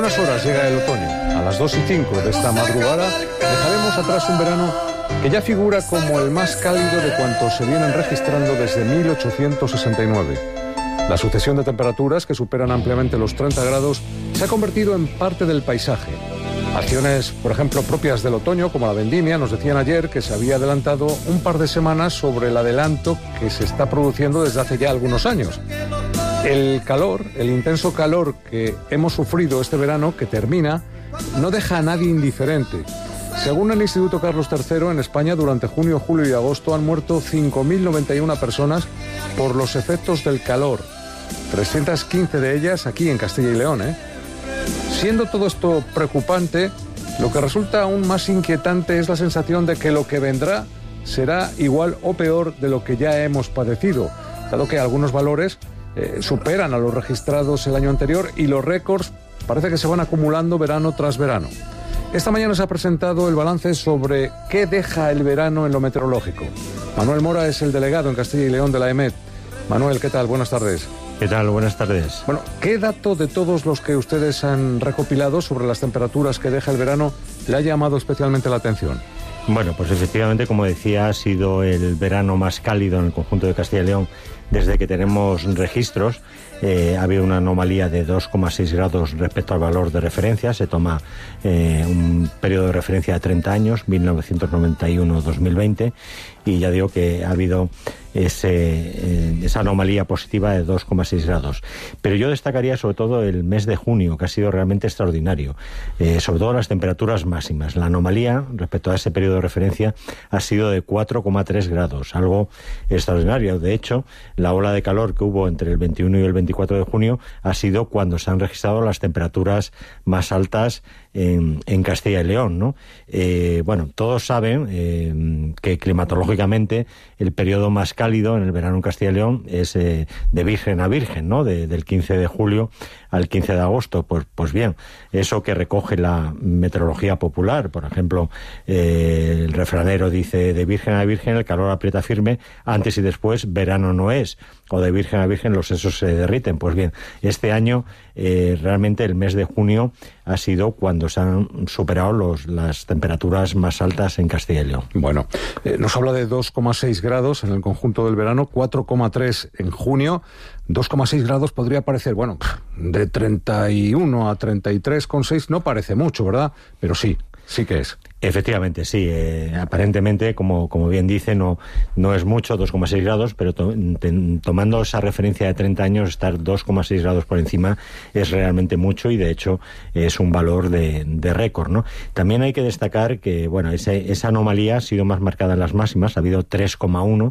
unas horas llega el otoño. A las 2:05 de esta madrugada dejaremos atrás un verano que ya figura como el más cálido de cuantos se vienen registrando desde 1869. La sucesión de temperaturas que superan ampliamente los 30 grados se ha convertido en parte del paisaje. Acciones, por ejemplo, propias del otoño, como la vendimia, nos decían ayer que se había adelantado un par de semanas sobre el adelanto que se está produciendo desde hace ya algunos años. El calor, el intenso calor que hemos sufrido este verano, que termina, no deja a nadie indiferente. Según el Instituto Carlos III, en España durante junio, julio y agosto han muerto 5.091 personas por los efectos del calor. 315 de ellas aquí en Castilla y León, Siendo todo esto preocupante, lo que resulta aún más inquietante es la sensación de que lo que vendrá será igual o peor de lo que ya hemos padecido, dado que algunos valores superan a los registrados el año anterior y los récords parece que se van acumulando verano tras verano. Esta mañana se ha presentado el balance sobre qué deja el verano en lo meteorológico. Manuel Mora es el delegado en Castilla y León de la EMET. Manuel, ¿qué tal? Buenas tardes. ¿Qué tal? Buenas tardes. Bueno, ¿qué dato de todos los que ustedes han recopilado sobre las temperaturas que deja el verano le ha llamado especialmente la atención? Bueno, pues efectivamente, como decía, ha sido el verano más cálido en el conjunto de Castilla y León desde que tenemos registros. Ha habido una anomalía de 2,6 grados respecto al valor de referencia. Se toma un periodo de referencia de 30 años, 1991-2020, y ya digo que ha habido esa anomalía positiva de 2,6 grados. Pero yo destacaría sobre todo el mes de junio, que ha sido realmente extraordinario, sobre todo las temperaturas máximas. La anomalía respecto a ese periodo de referencia ha sido de 4,3 grados, algo extraordinario. De hecho, la ola de calor que hubo entre el 21 y el 24 de junio ha sido cuando se han registrado las temperaturas más altas en Castilla y León, ¿no? Bueno, todos saben que climatológicamente el periodo más cálido en el verano en Castilla y León es de virgen a virgen, ¿no? Del 15 de julio al 15 de agosto. Pues bien, eso que recoge la meteorología popular, por ejemplo, el refranero dice: de virgen a virgen el calor aprieta firme, antes y después verano no es, o de virgen a virgen los sesos se derriten. Pues bien, este año realmente el mes de junio ha sido cuando se han superado las temperaturas más altas en Castilla y León. Bueno, nos habla de 2,6 grados en el conjunto del verano, 4,3 en junio. 2,6 grados podría parecer, bueno, de 31 a 33,6 no parece mucho, ¿verdad? Pero sí que es. Efectivamente, sí. Aparentemente, como bien dice, no es mucho, 2,6 grados, pero tomando esa referencia de 30 años, estar 2,6 grados por encima es realmente mucho, y de hecho es un valor de récord, ¿no? También hay que destacar que, bueno, esa anomalía ha sido más marcada en las máximas. Ha habido 3,1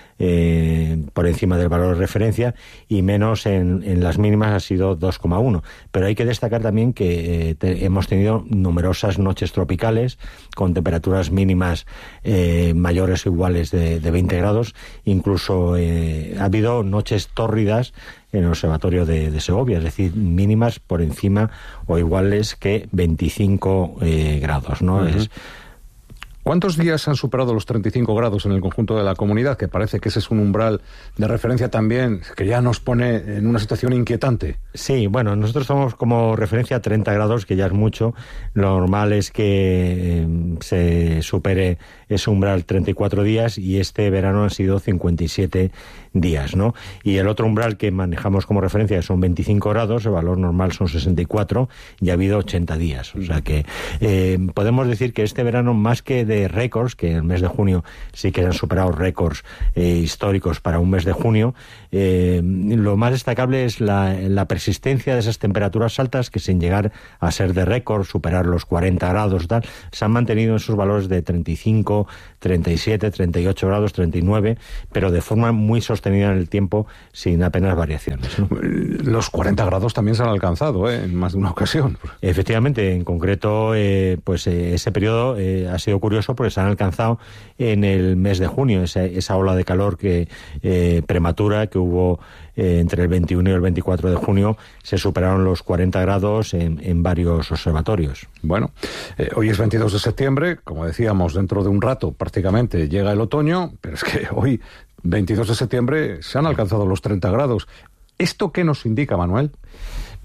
por encima del valor de referencia, y menos en las mínimas ha sido 2,1. Pero hay que destacar también que hemos tenido numerosas noches tropicales con temperaturas mínimas mayores o iguales de 20 grados. Incluso ha habido noches tórridas en el observatorio de Segovia, es decir, mínimas por encima o iguales que 25 grados, ¿no? Uh-huh. ¿Cuántos días han superado los 35 grados en el conjunto de la comunidad? Que parece que ese es un umbral de referencia también que ya nos pone en una situación inquietante. Sí, bueno, nosotros tomamos como referencia 30 grados, que ya es mucho. Lo normal es que se supere ese umbral 34 días, y este verano han sido 57 días, ¿no? Y el otro umbral que manejamos como referencia son 25 grados, el valor normal son 64, y ha habido 80 días. O sea que podemos decir que este verano, más que de récords, que en el mes de junio sí que han superado récords históricos para un mes de junio, lo más destacable es la persistencia de esas temperaturas altas, que sin llegar a ser de récord, superar los 40 grados, tal, se han mantenido en esos valores de 35, 37, 38 grados, 39, pero de forma muy sostenida en el tiempo, sin apenas variaciones, ¿no? Los 40 grados también se han alcanzado, en más de una ocasión. Efectivamente, en concreto, ese periodo ha sido curioso, porque se han alcanzado en el mes de junio, esa ola de calor prematura que hubo entre el 21 y el 24 de junio. Se superaron los 40 grados en varios observatorios. Bueno, hoy es 22 de septiembre, como decíamos, dentro de un rato prácticamente llega el otoño, pero es que hoy, 22 de septiembre, se han alcanzado los 30 grados. ¿Esto qué nos indica, Manuel?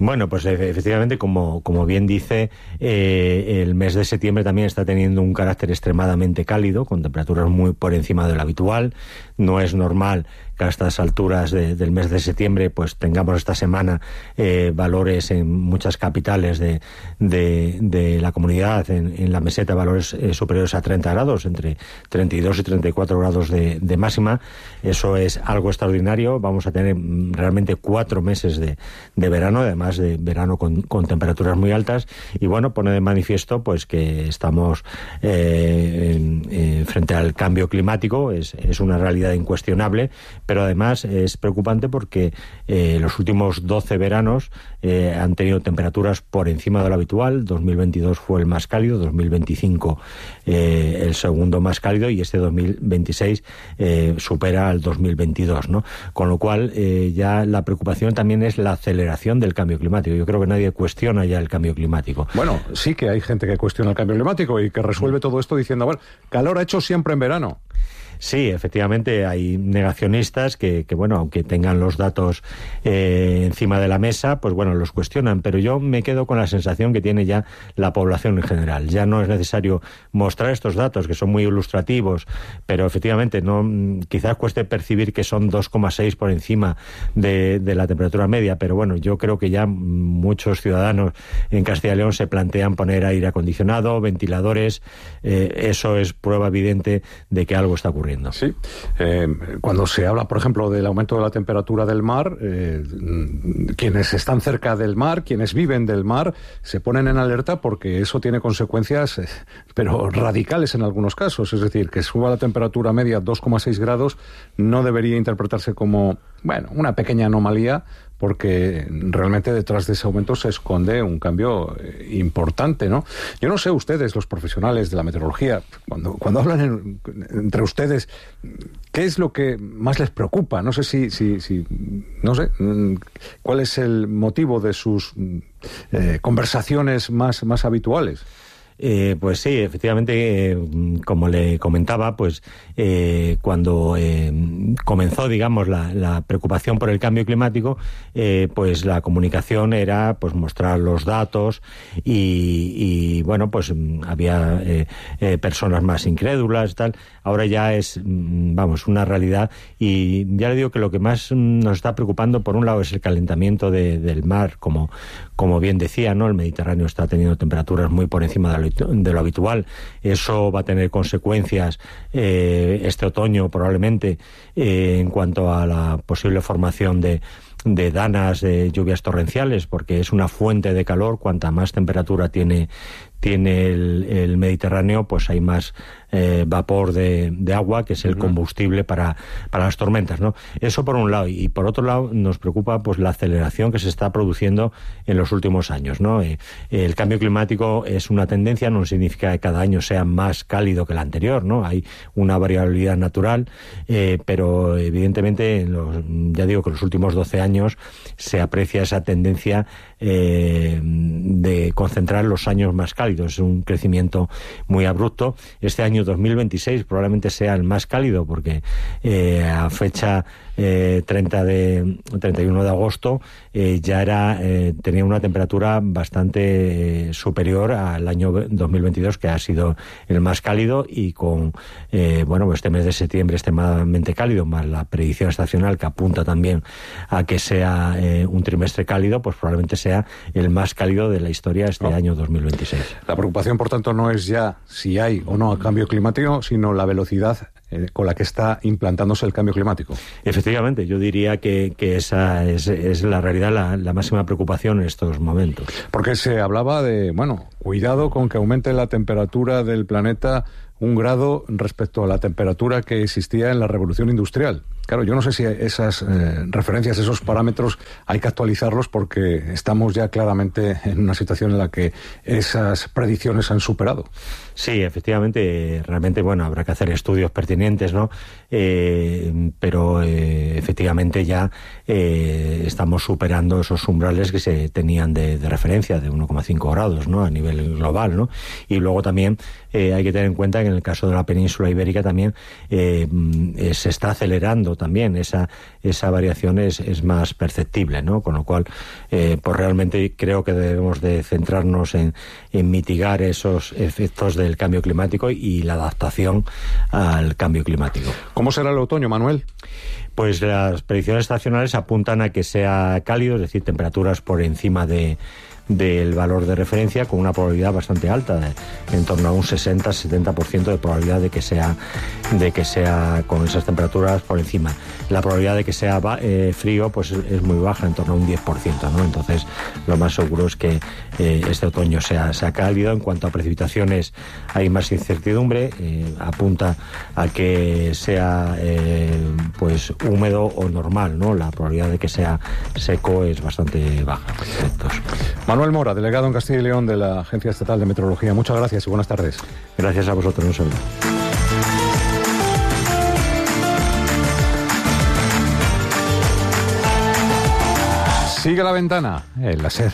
Bueno, pues efectivamente, como bien dice, el mes de septiembre también está teniendo un carácter extremadamente cálido, con temperaturas muy por encima de lo habitual. No es normal que a estas alturas del mes de septiembre pues tengamos esta semana valores en muchas capitales de la comunidad, en la meseta, valores superiores a 30 grados, entre 32 y 34 grados de máxima. Eso es algo extraordinario. Vamos a tener realmente 4 meses de verano, además de verano con temperaturas muy altas, y bueno, pone de manifiesto pues que estamos frente al cambio climático. Es una realidad incuestionable, pero además es preocupante porque los últimos 12 veranos han tenido temperaturas por encima de lo habitual. 2022 fue el más cálido, 2025 el segundo más cálido, y este 2026 supera al 2022, ¿no? Con lo cual ya la preocupación también es la aceleración del cambio climático. Yo creo que nadie cuestiona ya el cambio climático. Bueno, sí que hay gente que cuestiona el cambio climático y que resuelve todo esto diciendo, bueno, calor ha hecho siempre en verano. Sí, efectivamente hay negacionistas que bueno, aunque tengan los datos encima de la mesa, pues bueno, los cuestionan, pero yo me quedo con la sensación que tiene ya la población en general. Ya no es necesario mostrar estos datos, que son muy ilustrativos, pero efectivamente quizás cueste percibir que son 2,6 por encima de la temperatura media, pero bueno, yo creo que ya muchos ciudadanos en Castilla y León se plantean poner aire acondicionado, ventiladores. Eso es prueba evidente de que algo está ocurriendo. Sí, cuando se habla, por ejemplo, del aumento de la temperatura del mar, quienes están cerca del mar, quienes viven del mar, se ponen en alerta porque eso tiene consecuencias, pero radicales en algunos casos. Es decir, que suba la temperatura media 2,6 grados no debería interpretarse como, bueno, una pequeña anomalía, porque realmente detrás de ese aumento se esconde un cambio importante, ¿no? Yo no sé, ustedes, los profesionales de la meteorología, cuando hablan entre ustedes, ¿qué es lo que más les preocupa? No sé si no sé, ¿cuál es el motivo de sus conversaciones más habituales? Pues sí, efectivamente, como le comentaba, pues cuando comenzó, digamos, la preocupación por el cambio climático, pues la comunicación era pues mostrar los datos y bueno, pues había personas más incrédulas, tal. Ahora ya es, vamos, una realidad, y ya le digo que lo que más nos está preocupando, por un lado, es el calentamiento del mar, como bien decía, ¿no? El Mediterráneo está teniendo temperaturas muy por encima de lo habitual. Eso va a tener consecuencias este otoño probablemente en cuanto a la posible formación de danas, de lluvias torrenciales, porque es una fuente de calor. Cuanta más temperatura tiene el Mediterráneo, pues hay más vapor de agua, que es el combustible para las tormentas, ¿no? Eso por un lado, y por otro lado nos preocupa pues la aceleración que se está produciendo en los últimos años, ¿no? El cambio climático es una tendencia, no significa que cada año sea más cálido que el anterior, ¿no? Hay una variabilidad natural, pero evidentemente ya digo que en los últimos 12 años se aprecia esa tendencia de concentrar los años más cálidos. Es un crecimiento muy abrupto. Este año 2026 probablemente sea el más cálido, porque a fecha 31 de agosto ya tenía una temperatura bastante superior al año 2022, que ha sido el más cálido, y con bueno, este mes de septiembre extremadamente cálido, más la predicción estacional que apunta también a que sea un trimestre cálido, pues probablemente sea el más cálido de la historia este año 2026. La preocupación, por tanto, no es ya si hay o no cambio climático, sino la velocidad con la que está implantándose el cambio climático. Efectivamente, yo diría que esa es la realidad, la máxima preocupación en estos momentos. Porque se hablaba de, bueno, cuidado con que aumente la temperatura del planeta 1 grado respecto a la temperatura que existía en la revolución industrial. Claro, yo no sé si esas referencias, esos parámetros, hay que actualizarlos, porque estamos ya claramente en una situación en la que esas predicciones se han superado. Sí, efectivamente, realmente, bueno, habrá que hacer estudios pertinentes, ¿no? Pero efectivamente ya estamos superando esos umbrales que se tenían de referencia, de 1,5 grados, ¿no? A nivel global, ¿no? Y luego también hay que tener en cuenta que en el caso de la península ibérica también se está acelerando cuando también esa variación es más perceptible, ¿no? Con lo cual, pues realmente creo que debemos de centrarnos en mitigar esos efectos del cambio climático y la adaptación al cambio climático. ¿Cómo será el otoño, Manuel? Pues las predicciones estacionales apuntan a que sea cálido, es decir, temperaturas por encima del valor de referencia, con una probabilidad bastante alta, en torno a un 60-70% de probabilidad de que sea con esas temperaturas por encima. La probabilidad de que sea frío pues es muy baja, en torno a un 10%, ¿no? Entonces, lo más seguro es que este otoño sea cálido. En cuanto a precipitaciones, hay más incertidumbre, apunta a que sea pues húmedo o normal, ¿no? La probabilidad de que sea seco es bastante baja. Manuel Mora, delegado en Castilla y León de la Agencia Estatal de Meteorología. Muchas gracias y buenas tardes. Gracias a vosotros. Un saludo. Sigue La Ventana, el láser.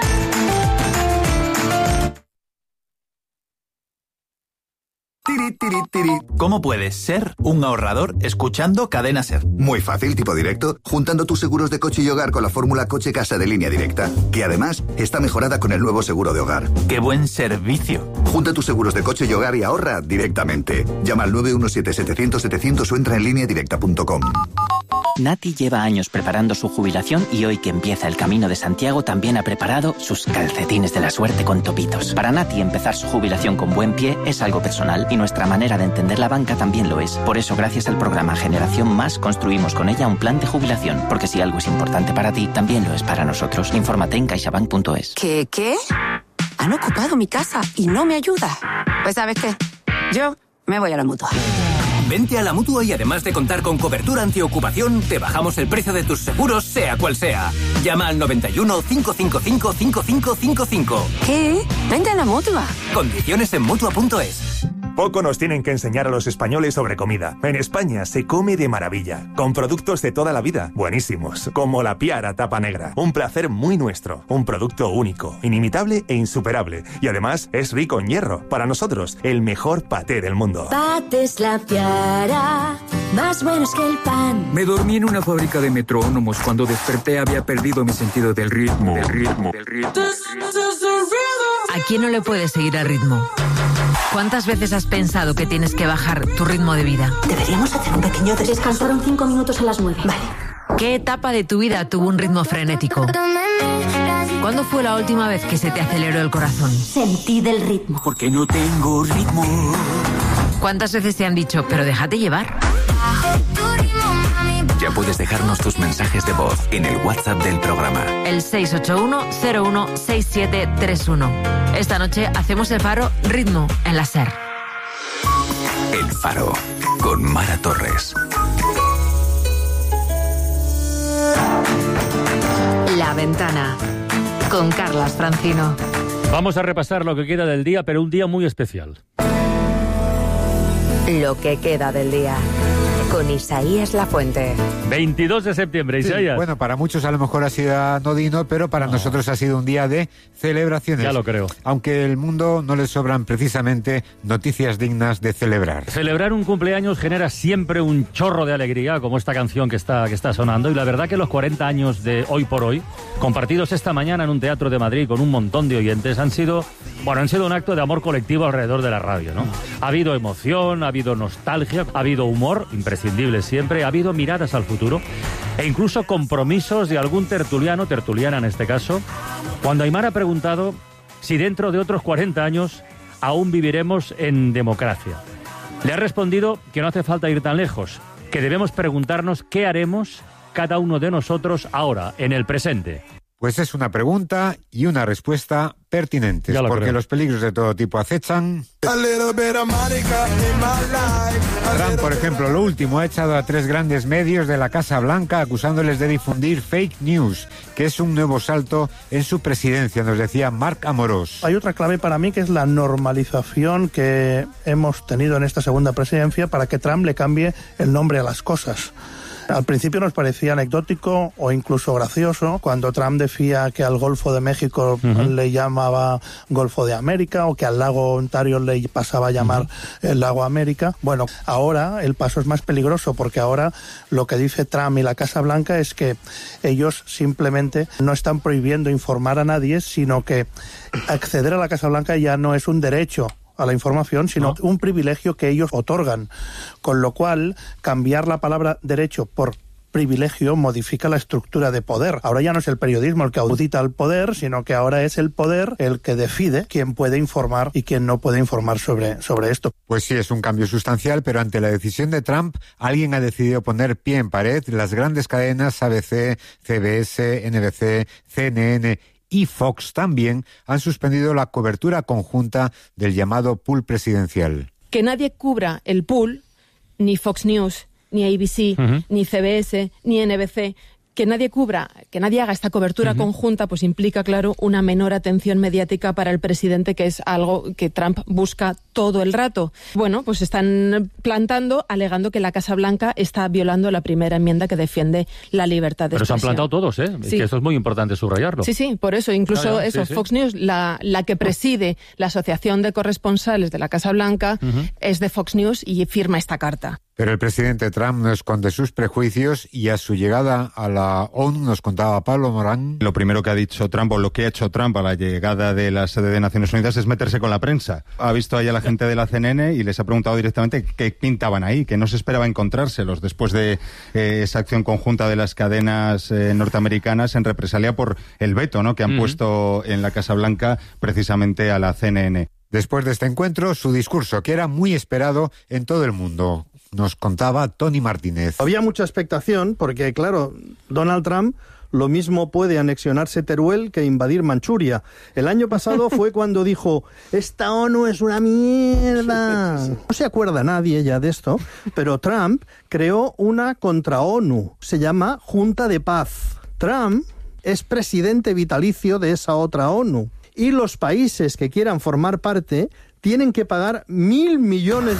¿Cómo puedes ser un ahorrador escuchando Cadena Ser? Muy fácil, tipo directo, juntando tus seguros de coche y hogar con la fórmula Coche-Casa de Línea Directa, que además está mejorada con el nuevo seguro de hogar. ¡Qué buen servicio! Junta tus seguros de coche y hogar y ahorra directamente. Llama al 917-700-700 o entra en lineadirecta.com. Nati lleva años preparando su jubilación y hoy que empieza el Camino de Santiago también ha preparado sus calcetines de la suerte con topitos. Para Nati empezar su jubilación con buen pie es algo personal y nuestra manera de entender la banca también lo es. Por eso, gracias al programa Generación Más, construimos con ella un plan de jubilación, porque si algo es importante para ti, también lo es para nosotros. Infórmate en caixabank.es. ¿Qué? Han ocupado mi casa y no me ayuda. Pues ¿sabes qué? Yo me voy a la Mutua. Vente a la Mutua y además de contar con cobertura antiocupación, te bajamos el precio de tus seguros, sea cual sea. Llama al 91 555 5555. ¿Qué? Vente a la Mutua. Condiciones en Mutua.es. Poco nos tienen que enseñar a los españoles sobre comida. En España se come de maravilla, con productos de toda la vida, buenísimos, como la Piara Tapa Negra. Un placer muy nuestro, un producto único, inimitable e insuperable. Y además es rico en hierro. Para nosotros, el mejor paté del mundo. Patés La Piara, más buenos que el pan. Me dormí en una fábrica de metrónomos. Cuando desperté había perdido mi sentido del ritmo. ¿A quién no le puede seguir el ritmo? ¿Cuántas veces has pensado que tienes que bajar tu ritmo de vida? Deberíamos hacer un pequeño descansaron 5 minutos a las 9. Vale. ¿Qué etapa de tu vida tuvo un ritmo frenético? ¿Cuándo fue la última vez que se te aceleró el corazón? Sentí del ritmo. Porque no tengo ritmo. ¿Cuántas veces te han dicho, pero déjate llevar? Ya puedes dejarnos tus mensajes de voz en el WhatsApp del programa. El 681-016731. Esta noche hacemos el Faro Ritmo en la SER. El Faro, con Mara Torres. La Ventana, con Carlas Francino. Vamos a repasar lo que queda del día, pero un día muy especial. Lo que queda del día, con Isaías Lafuente. 22 de septiembre, Isaías. Sí, bueno, para muchos a lo mejor ha sido anodino, pero para nosotros ha sido un día de celebraciones. Ya lo creo. Aunque el mundo no le sobran precisamente noticias dignas de celebrar. Celebrar un cumpleaños genera siempre un chorro de alegría, como esta canción que está sonando. Y la verdad que los 40 años de Hoy por Hoy, compartidos esta mañana en un teatro de Madrid con un montón de oyentes, han sido un acto de amor colectivo alrededor de la radio, ¿no? Ha habido emoción, ha habido nostalgia, ha habido humor, imprescindible siempre, ha habido miradas al futuro e incluso compromisos de algún tertuliana en este caso, cuando Aymar ha preguntado si dentro de otros 40 años aún viviremos en democracia. Le ha respondido que no hace falta ir tan lejos, que debemos preguntarnos qué haremos cada uno de nosotros ahora, en el presente. Pues es una pregunta y una respuesta pertinentes, porque creo. Los peligros de todo tipo acechan. Trump, por ejemplo, lo último, ha echado a 3 grandes medios de la Casa Blanca acusándoles de difundir fake news, que es un nuevo salto en su presidencia, nos decía Marc Amorós. Hay otra clave para mí, que es la normalización que hemos tenido en esta segunda presidencia para que Trump le cambie el nombre a las cosas. Al principio nos parecía anecdótico o incluso gracioso cuando Trump decía que al Golfo de México le llamaba Golfo de América o que al lago Ontario le pasaba a llamar el lago América. Bueno, ahora el paso es más peligroso porque ahora lo que dice Trump y la Casa Blanca es que ellos simplemente no están prohibiendo informar a nadie, sino que acceder a la Casa Blanca ya no es un derecho a la información, sino un privilegio que ellos otorgan, con lo cual cambiar la palabra derecho por privilegio modifica la estructura de poder. Ahora ya no es el periodismo el que audita el poder, sino que ahora es el poder el que decide quién puede informar y quién no puede informar sobre esto. Pues sí, es un cambio sustancial, pero ante la decisión de Trump, alguien ha decidido poner pie en pared. Las grandes cadenas ABC, CBS, NBC, CNN y Fox también han suspendido la cobertura conjunta del llamado pool presidencial. Que nadie cubra el pool, ni Fox News, ni ABC, ni CBS, ni NBC, que nadie haga esta cobertura conjunta, pues implica, claro, una menor atención mediática para el presidente, que es algo que Trump busca todo el rato. Bueno, pues están plantando, alegando que la Casa Blanca está violando la primera enmienda que defiende la libertad de expresión. Pero se han plantado todos, ¿eh? Sí. Que esto es muy importante subrayarlo. Sí, por eso, incluso Fox News, la que preside la Asociación de Corresponsales de la Casa Blanca, es de Fox News y firma esta carta. Pero el presidente Trump no esconde sus prejuicios y a su llegada a la ONU, nos contaba Pablo Morán. Lo primero que ha dicho Trump, o lo que ha hecho Trump a la llegada de la sede de Naciones Unidas, es meterse con la prensa. Ha visto ahí a la gente de la CNN y les ha preguntado directamente qué pintaban ahí, que no se esperaba encontrárselos después de esa acción conjunta de las cadenas norteamericanas en represalia por el veto, ¿no?, que han puesto en la Casa Blanca precisamente a la CNN. Después de este encuentro, su discurso, que era muy esperado en todo el mundo. Nos contaba Tony Martínez. Había mucha expectación porque, claro, Donald Trump lo mismo puede anexionarse Teruel que invadir Manchuria. El año pasado fue cuando dijo, esta ONU es una mierda. No se acuerda nadie ya de esto, pero Trump creó una contra-ONU. Se llama Junta de Paz. Trump es presidente vitalicio de esa otra ONU. Y los países que quieran formar parte tienen que pagar $1.000 millones.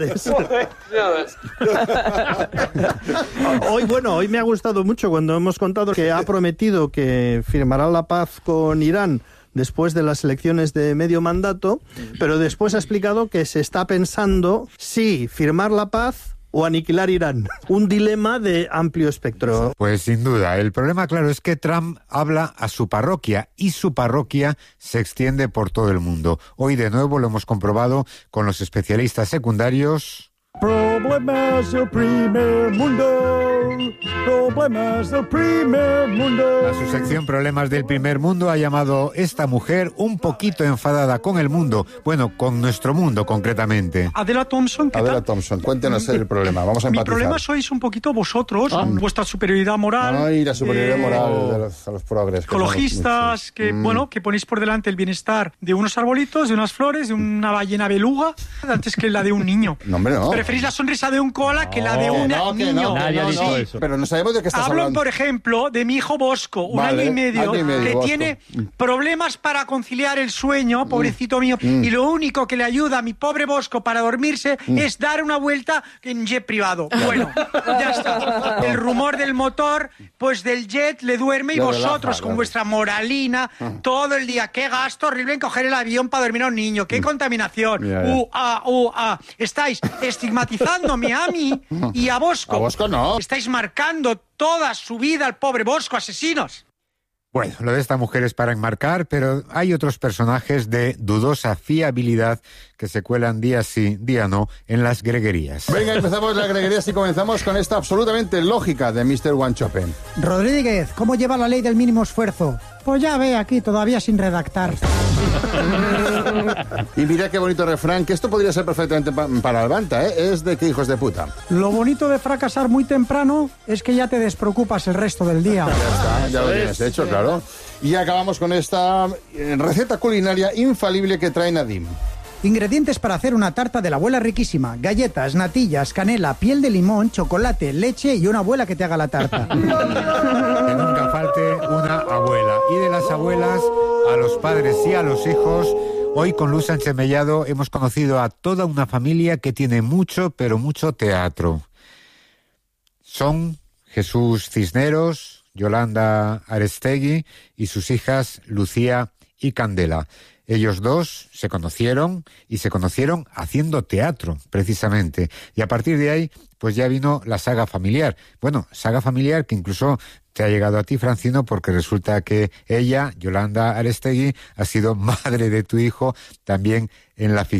Hoy me ha gustado mucho cuando hemos contado que ha prometido que firmará la paz con Irán después de las elecciones de medio mandato, pero después ha explicado que se está pensando si firmar la paz o aniquilar Irán. Un dilema de amplio espectro. Pues sin duda. El problema, claro, es que Trump habla a su parroquia y su parroquia se extiende por todo el mundo. Hoy de nuevo lo hemos comprobado con los especialistas secundarios. Problemas del primer mundo. Problemas del primer mundo. A su sección Problemas del primer mundo ha llamado esta mujer un poquito enfadada con el mundo. Bueno, con nuestro mundo concretamente. Adela Thompson, ¿qué Adela tal? Thompson, cuéntenos el problema. Vamos a empatizar. Mi problema sois un poquito vosotros, vuestra superioridad moral. Ay, la superioridad moral de los progres. Ecologistas, que ponéis por delante el bienestar de unos arbolitos, de unas flores, de una ballena beluga, antes que la de un niño. No, hombre, no. Preferís la sonrisa de un koala que la de un niño. Nadie ha dicho eso. Pero no sabemos de qué estás hablando. hablando. Por ejemplo, de mi hijo Bosco, un año y medio, que Bosco tiene problemas para conciliar el sueño, pobrecito mío, y lo único que le ayuda a mi pobre Bosco para dormirse es dar una vuelta en jet privado. Bueno, ya está. El rumor del motor, pues del jet le duerme y Le vosotros relaja, con vuestra moralina todo el día. Qué gasto horrible en coger el avión para dormir a un niño. Qué contaminación. Estáis estigmatizándome a mí y a Bosco. A Bosco no. Estáis marcando toda su vida al pobre Bosco, asesinos. Bueno, lo de esta mujer es para enmarcar, pero hay otros personajes de dudosa fiabilidad que se cuelan día sí, día no, en las greguerías. Venga, empezamos las greguerías y comenzamos con esta absolutamente lógica de Mr. Wanchopen. Rodríguez, ¿cómo lleva la ley del mínimo esfuerzo? Pues ya ve, aquí todavía sin redactar. Y mira qué bonito refrán, que esto podría ser perfectamente para Albanta, ¿eh? Es de que hijos de puta. Lo bonito de fracasar muy temprano es que ya te despreocupas el resto del día. Ya está, ya lo tienes hecho, claro. Y acabamos con esta receta culinaria infalible que trae Nadim. Ingredientes para hacer una tarta de la abuela riquísima: galletas, natillas, canela, piel de limón, chocolate, leche y una abuela que te haga la tarta. Que nunca falte una abuela. Y de las abuelas a los padres y a los hijos. Hoy con Luz Sánchez Mellado hemos conocido a toda una familia que tiene mucho, pero mucho teatro. Son Jesús Cisneros, Yolanda Arestegui y sus hijas Lucía y Candela. Ellos dos se conocieron haciendo teatro, precisamente. Y a partir de ahí, pues ya vino la saga familiar. Bueno, saga familiar que incluso te ha llegado a ti, Francino, porque resulta que ella, Yolanda Arestegui, ha sido madre de tu hijo también en la ficción.